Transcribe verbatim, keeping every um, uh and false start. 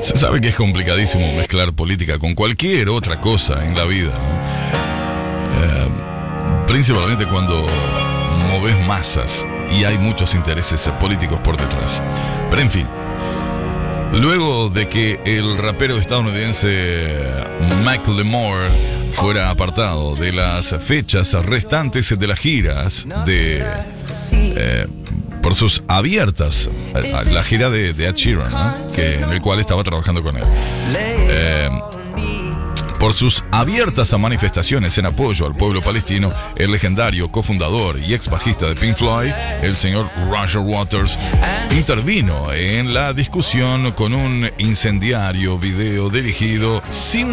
Se sabe que es complicadísimo mezclar política con cualquier otra cosa en la vida, ¿no? Eh, principalmente cuando moves masas y hay muchos intereses políticos por detrás. Pero en fin, luego de que el rapero estadounidense Macklemore fuera apartado de las fechas restantes de las giras de eh, por sus abiertas la gira de, de Ed Sheeran, ¿no? Que, en el cual estaba trabajando con él, eh, por sus abiertas manifestaciones en apoyo al pueblo palestino, el legendario cofundador y ex bajista de Pink Floyd, el señor Roger Waters, intervino en la discusión con un incendiario video dirigido sin